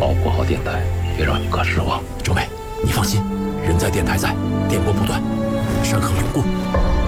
保护好电台，别让宇哥失望。 政委，你放心，人在电台在，电波不断，山河永固。